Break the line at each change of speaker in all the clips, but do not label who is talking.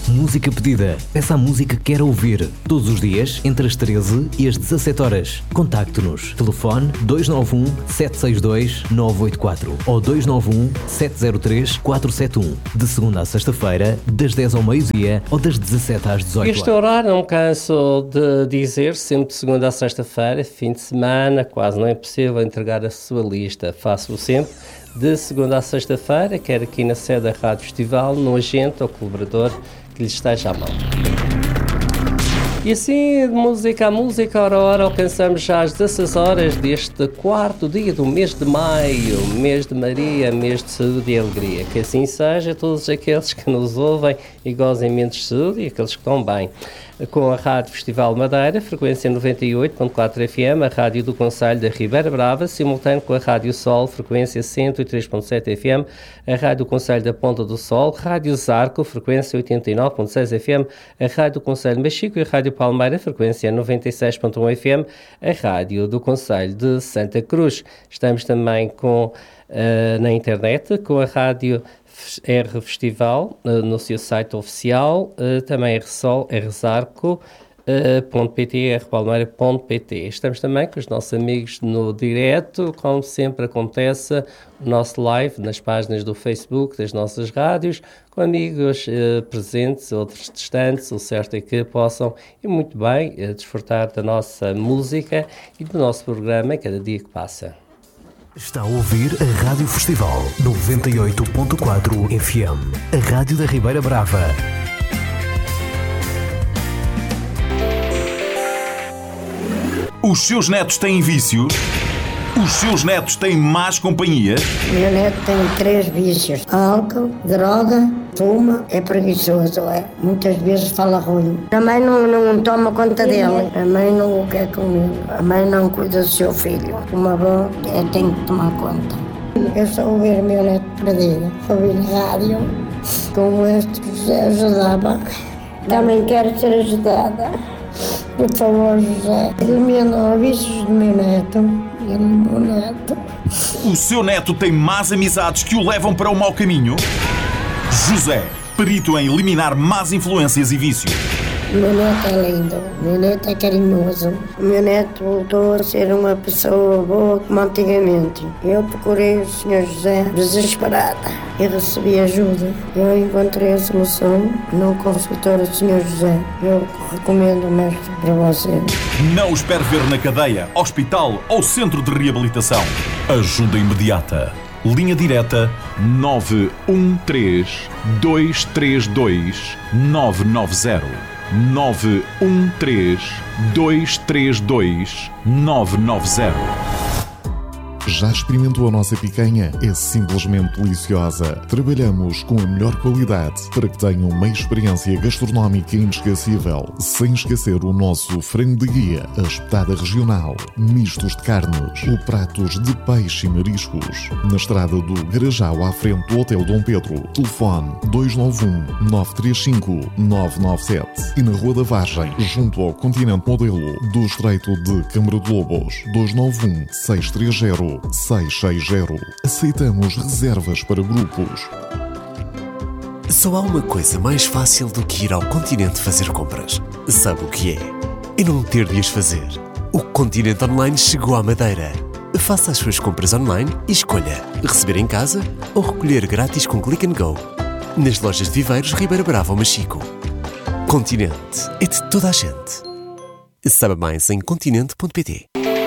Música pedida. Peça a música que quer ouvir. Todos os dias, entre as 13 e as 17 horas. Contacte-nos. Telefone 291 762 984 ou 291 703 471. De segunda à sexta-feira, das 10 ao meio-dia ou das 17 às 18 horas.
Este horário não me canso de dizer, sempre de segunda à sexta-feira, fim de semana, quase não é possível entregar a sua lista. Faço-o sempre de segunda à sexta-feira, quer aqui na sede da Rádio Festival, no agente ou colaborador que lhe esteja à mão. E assim, de música a música, hora a hora, alcançamos já às 16 horas deste quarto dia do mês de maio, mês de Maria, mês de saúde e alegria. Que assim seja, todos aqueles que nos ouvem e gozem menos de saúde e aqueles que estão bem. Com a Rádio Festival Madeira, frequência 98.4 FM, a Rádio do Concelho da Ribeira Brava, simultâneo com a Rádio Sol, frequência 103.7 FM, a Rádio do Concelho da Ponta do Sol, Rádio Zarco, frequência 89.6 FM, a Rádio do Concelho Machico e a Rádio Palmeira, frequência 96.1 FM, a Rádio do Concelho de Santa Cruz. Estamos também na internet com a Rádio R Festival, no seu site oficial, também RSol, rzarco.pt, rpalmeira.pt. Estamos também com os nossos amigos no direto, como sempre acontece, o nosso live nas páginas do Facebook das nossas rádios, com amigos presentes, outros distantes. O certo é que possam, e muito bem, desfrutar da nossa música e do nosso programa cada dia que passa.
Está a ouvir a Rádio Festival 98.4 FM, a Rádio da Ribeira Brava.
Os seus netos têm vícios? Os seus netos têm más companhia?
Meu neto tem 3 vícios: álcool, droga, fuma, é preguiçoso, é. Muitas vezes fala ruim. A mãe não toma conta dele, a mãe não o quer comigo, a mãe não cuida do seu filho. Uma avó tem que tomar conta. Eu só ouvir meu neto perdido, ouvir rádio, como este José ajudava. Também quero ser ajudada. Por favor, José, elimina os vícios do meu neto. Meu neto.
O seu neto tem más amizades que o levam para o mau caminho? José, perito em eliminar más influências e vícios.
Meu neto é lindo, meu neto é carinhoso. O meu neto voltou a ser uma pessoa boa como antigamente. Eu procurei o Sr. José desesperada e recebi ajuda. Eu encontrei a solução no consultório do Sr. José. Eu recomendo o mestre para você.
Não o espere ver na cadeia, hospital ou centro de reabilitação. Ajuda imediata. Linha direta 913 232 990. 913 232 990.
Já experimentou a nossa picanha? É simplesmente deliciosa. Trabalhamos com a melhor qualidade para que tenham uma experiência gastronómica inesquecível. Sem esquecer o nosso frango de guia, a espetada regional, mistos de carnes ou pratos de peixe e mariscos. Na estrada do Garajal, à frente do Hotel Dom Pedro. Telefone 291 935 997. E na Rua da Vargem, junto ao Continente Modelo do Estreito de Câmara de Lobos. 291 630 660. Aceitamos reservas para grupos.
Só há uma coisa mais fácil do que ir ao Continente fazer compras. Sabe o que é? E não ter de as fazer. O Continente Online chegou à Madeira. Faça as suas compras online e escolha receber em casa ou recolher grátis com Click and Go. Nas lojas de Viveiros, Ribeira Brava ou Machico. Continente é de toda a gente. Saiba mais em continente.pt.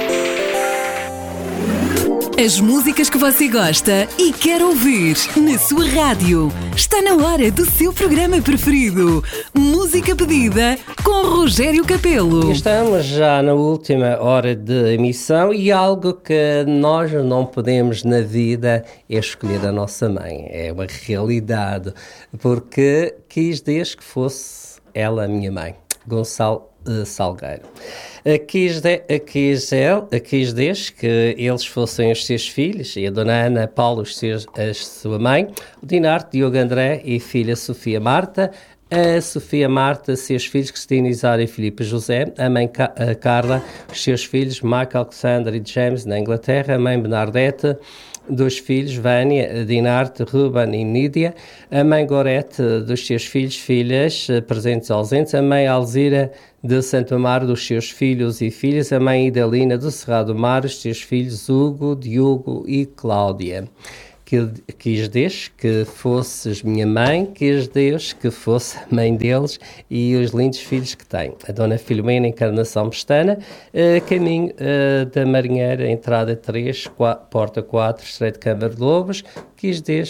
As músicas que você gosta e quer ouvir na sua rádio. Está na hora do seu programa preferido. Música pedida com Rogério Capelo.
Estamos já na última hora de emissão e algo que nós não podemos na vida é escolher a nossa mãe. É uma realidade, porque quis desde que fosse ela a minha mãe. Gonçalo Salgueiro. Quis desde que eles fossem os seus filhos, e a dona Ana Paula a sua mãe, o Dinarte, Diogo André e filha Sofia Marta, a Sofia Marta, seus filhos Cristina Isara e Filipe José, a mãe Carla, os seus filhos Michael, Alexander e James na Inglaterra, a mãe Bernadette, dos filhos, Vânia, Dinarte, Ruben e Nídia, a mãe Gorete, dos seus filhos, filhas, presentes e ausentes, a mãe Alzira de Santo Amaro, dos seus filhos e filhas, a mãe Idalina do Cerrado do Mar, os seus filhos Hugo, Diogo e Cláudia. Quis Deus que fosses minha mãe, quis Deus que fosse a mãe deles e os lindos filhos que tenho. A Dona Filomena Encarnação Pestana, caminho da Marinheira, entrada 3, porta 4, Estreito de Câmara de Lobos. Quis Deus